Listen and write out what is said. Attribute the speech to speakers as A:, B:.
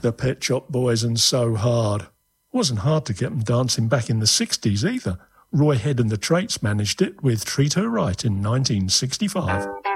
A: the Pet Shop Boys and So Hard. Wasn't hard to get them dancing back in the 60s either. Roy Head and the Traits managed it with Treat Her Right in 1965.